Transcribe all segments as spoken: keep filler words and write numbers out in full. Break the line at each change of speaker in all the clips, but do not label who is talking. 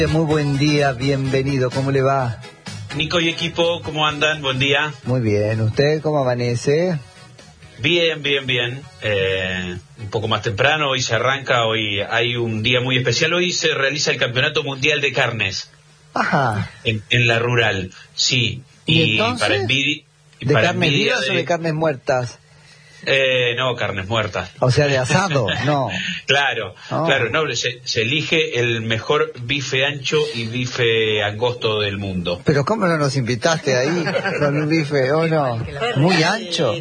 Muy buen día, bienvenido, ¿cómo le va?
Nico y equipo, ¿cómo andan? Buen día.
Muy bien, ¿usted cómo amanece?
Bien, bien, bien. Eh, un poco más temprano, hoy se arranca, hoy hay un día muy especial. Hoy se realiza el Campeonato Mundial de Carnes.
Ajá.
En, en la rural, sí.
¿Y,
y
entonces?
para envidia,
¿De
para
carnes
envidia
vivas
de...
o de carnes muertas?
Eh, no, carnes muertas.
O sea, de asado, no.
Claro,
Oh.
claro, no, se, se elige el mejor bife ancho y bife angosto del mundo.
Pero ¿cómo no nos invitaste ahí con un bife, o no? Muy ancho.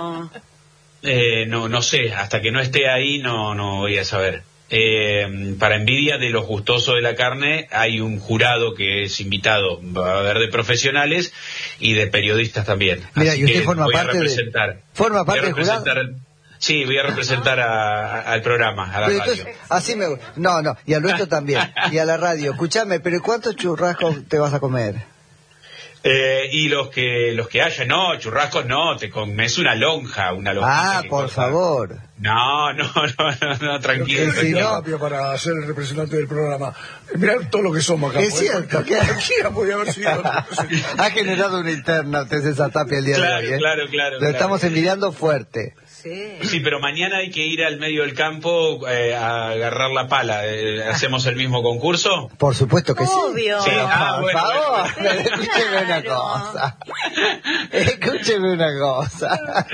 Eh, no, no sé, hasta que no esté ahí no, no voy a saber. Eh, para envidia de los gustosos de la carne, hay un jurado que es invitado, va a haber de profesionales y de periodistas también.
Mira,
Así
y usted
que
forma
voy
parte
a representar,
de... ¿Forma parte
voy
del
a
jurado?
representar al- Sí, voy a representar a, a- al programa, a la
Pero
radio.
entonces, así me... No, no, y al nuestro también, y a la radio. Escúchame, pero ¿cuántos churrascos te vas a comer?
Eh, y los que los que haya, no, churrascos no, te comes una lonja, una lonja.
Ah, por favor.
No, no, no, no, no, tranquilo.
Pero que si no-
Tapia para ser el representante del programa. Mirá todo lo que somos acá.
Es cierto, que-
Cualquiera podía haber sido el representante.
Ha generado una interna usted esa tapia el día
Claro,
de hoy, ¿eh?
claro, claro,
Lo
claro.
estamos envidiando fuerte.
Sí, pero mañana hay que ir al medio del campo eh, a agarrar la pala. Eh, ¿Hacemos el mismo concurso?
Por supuesto que
Obvio.
sí.
Sí,
Pero,
ah,
por
bueno,
favor,
bueno.
escúcheme una
Claro.
cosa. Escúcheme una cosa.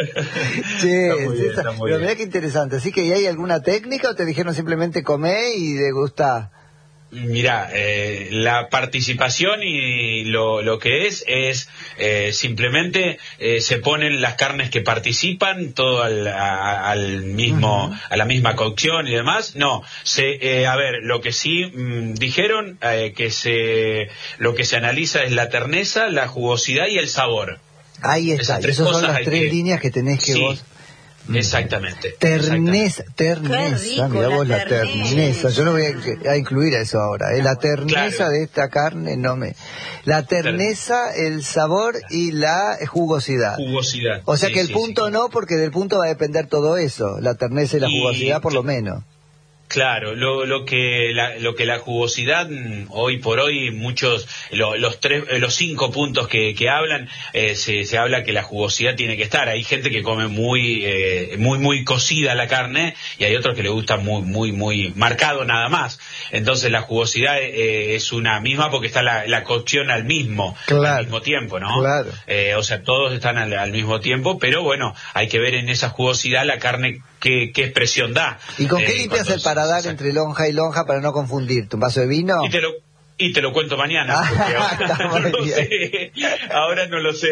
Che,
Está muy bien,
esa-
está muy
pero
bien.
mirá qué interesante. ¿Así que ¿y hay alguna técnica o te dijeron simplemente comé y degustá?
Mirá, eh, la participación y lo, lo que es, es eh, simplemente eh, se ponen las carnes que participan, todo al, a, al mismo,
Ujú.
a la misma cocción y demás. No, se, eh, a ver, lo que sí mm, dijeron, eh, que se, lo que se analiza es la terneza, la jugosidad y el sabor.
Ahí está.
Esas
Y
tres
esas son
cosas
las
hay
tres
que-
líneas que tenés que
Sí.
vos...
Exactamente.
Terneza, terneza,
Qué rico,
mirá
la
vos la
terneza.
terneza, yo no voy a, a incluir a eso ahora, ¿eh? La terneza
Claro.
de esta carne no me... La terneza, el sabor y la jugosidad.
Jugosidad.
O sea
Sí,
que el
sí,
punto
sí.
no, porque del punto va a depender todo eso, la terneza y la
Y-
jugosidad por lo menos.
Claro, lo, lo que la, lo que la jugosidad mm, hoy por hoy muchos lo- los tres eh, los cinco puntos que, que hablan eh, se, se habla que la jugosidad tiene que estar. Hay gente que come muy eh, muy muy cocida la carne y hay otros que le gusta muy muy muy marcado nada más. Entonces la jugosidad eh, es una misma porque está la, la cocción al mismo
Claro,
al mismo tiempo, ¿no?
claro.
Eh, o sea, todos están al, al mismo tiempo, pero bueno, hay que ver en esa jugosidad la carne qué, qué expresión da.
¿Y con qué
Eh,
limpias
cuando
el paladar
se-
entre lonja y lonja para no confundirte? ¿Un vaso de vino?
Y te lo, y te lo cuento mañana.
Ah,
Porque ahora
está
no
muy
lo
bien.
sé. Ahora no lo sé.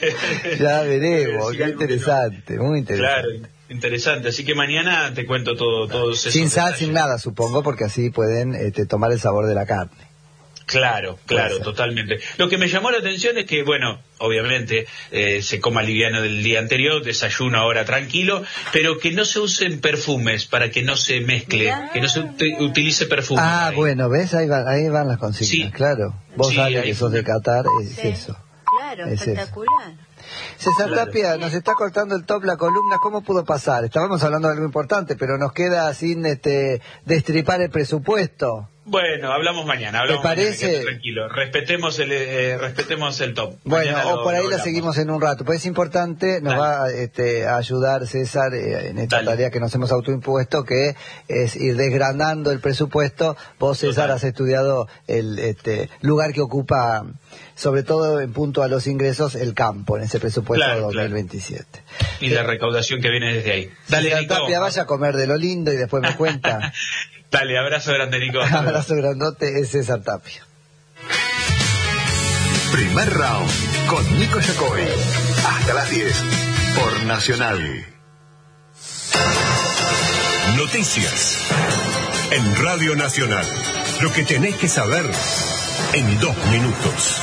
Ya veremos,
Sí,
qué
sí,
interesante, muy interesante.
Claro, interesante. Así que mañana te cuento todo, todos esos
Sin sal,
detalles.
sin nada, supongo, porque así pueden este, tomar el sabor de la carne.
Claro, claro,
Puede ser.
totalmente. Lo que me llamó la atención es que, bueno, obviamente eh, se coma liviano del día anterior, desayuno ahora tranquilo, pero que no se usen perfumes para que no se mezcle,
Mirá.
que no se ut- utilice perfume.
Ah,
ahí.
bueno, ¿ves? Ahí van, ahí van las consignas,
Sí.
claro. Vos
Sí,
sabés
ahí
que sos de
fue.
Qatar, es
Sí.
eso.
Claro,
Es eso.
espectacular.
César
Claro.
Tapia, nos está cortando el top la columna, ¿cómo pudo pasar? Estábamos hablando de algo importante, pero nos queda sin este, destripar el presupuesto.
Bueno, hablamos mañana, hablamos
¿Te parece?
mañana, quédate tranquilo. Respetemos el, eh, respetemos el top.
Bueno,
Mañana
o
lo-
por ahí
lo
la
hablamos.
seguimos en un rato, pues es importante, nos
Dale.
va este, a ayudar César eh, en esta
Dale.
tarea que nos hemos autoimpuesto, que es ir desgranando el presupuesto. Vos, César,
Total.
has estudiado el este, lugar que ocupa, sobre todo en punto a los ingresos, el campo en ese presupuesto
Claro,
dos mil
claro.
veintisiete.
Y la recaudación que viene desde ahí. Dale,
César
Nico.
Tapia, vaya a comer de lo lindo y después me cuenta.
Dale, abrazo grande, Nico.
Abrazo grandote, es César Tapia.
Primer round con Nico Yacoy. Hasta las diez por Nacional.
Noticias en Radio Nacional. Lo que tenés que saber en dos minutos.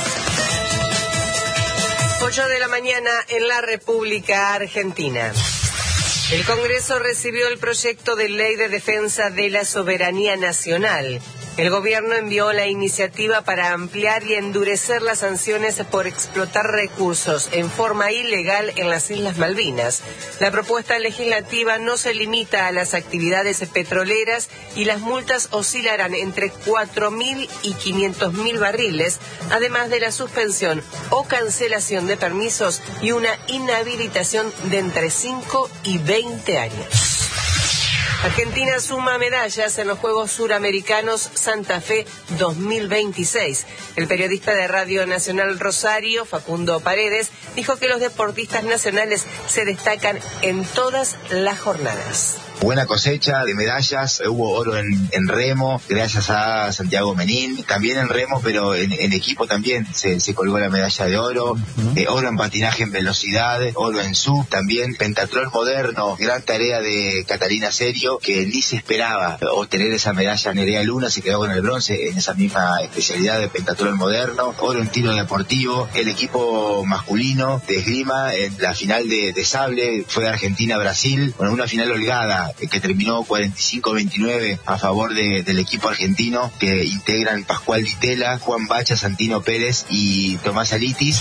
ocho de la mañana en la República Argentina. El Congreso recibió el proyecto de ley de defensa de la soberanía nacional. El gobierno envió la iniciativa para ampliar y endurecer las sanciones por explotar recursos en forma ilegal en las Islas Malvinas. La propuesta legislativa no se limita a las actividades petroleras y las multas oscilarán entre cuatro mil y quinientos mil barriles, además de la suspensión o cancelación de permisos y una inhabilitación de entre cinco y veinte años. Argentina suma medallas en los Juegos Suramericanos Santa Fe dos mil veintiséis. El periodista de Radio Nacional Rosario, Facundo Paredes, dijo que los deportistas nacionales se destacan en todas las jornadas.
Buena cosecha de medallas, hubo oro en, en remo, gracias a Santiago Menín, también en remo, pero en, en equipo también se, se colgó la medalla de oro, uh-huh. eh, oro en patinaje en velocidad, oro en sub, también pentatlón moderno, gran tarea de Catalina Serio, que ni se esperaba obtener esa medalla. Nerea Luna se quedó con el bronce en esa misma especialidad de pentatlón moderno, oro en tiro deportivo, el equipo masculino de esgrima en la final de, de sable fue Argentina-Brasil, con una final holgada que terminó cuarenta y cinco a veintinueve a favor de, del equipo argentino, que integran Pascual Ditela, Juan Bacha, Santino Pérez y Tomás Alitis.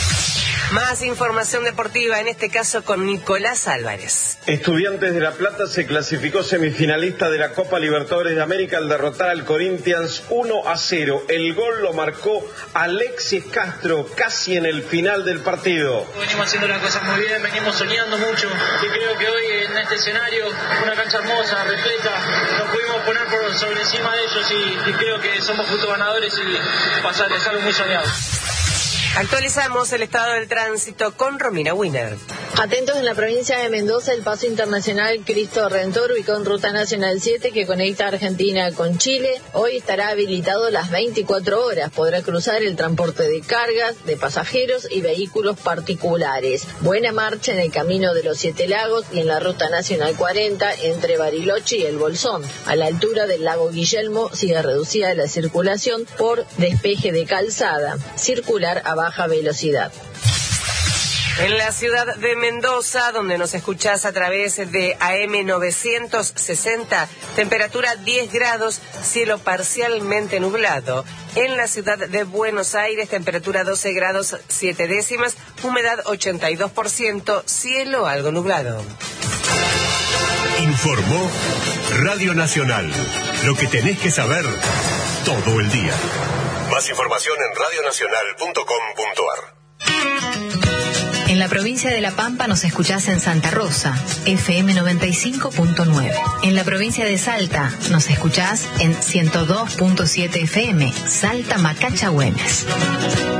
Más información deportiva, en este caso con Nicolás Álvarez.
Estudiantes de La Plata se clasificó semifinalista de la Copa Libertadores de América al derrotar al Corinthians uno a cero. El gol lo marcó Alexis Castro casi en el final del partido.
Venimos haciendo las cosas muy bien, venimos soñando mucho y creo que hoy en este escenario, una cancha hermosa, repleta, nos pudimos poner por sobre encima de ellos y, y creo que somos justos ganadores y pasar, dejarlo muy soñado.
Actualizamos el estado del tránsito con Romina Wiener.
Atentos, en la provincia de Mendoza, el paso internacional Cristo Redentor, ubicado en Ruta Nacional siete, que conecta Argentina con Chile. Hoy estará habilitado las veinticuatro horas. Podrá cruzar el transporte de cargas, de pasajeros y vehículos particulares. Buena marcha en el Camino de los Siete Lagos y en la Ruta Nacional cuarenta entre Bariloche y El Bolsón. A la altura del lago Guillermo sigue reducida la circulación por despeje de calzada. Circular a baja velocidad.
En la ciudad de Mendoza, donde nos escuchás a través de A M novecientos sesenta, temperatura diez grados, cielo parcialmente nublado. En la ciudad de Buenos Aires, temperatura doce grados siete décimas, humedad ochenta y dos por ciento, cielo algo nublado.
Informó Radio Nacional. Lo que tenés que saber todo el día. Más información en radio nacional punto com punto a r.
En la provincia de La Pampa nos escuchás en Santa Rosa, F M noventa y cinco punto nueve. En la provincia de Salta nos escuchás en ciento dos punto siete F M, Salta Macacha Güemes.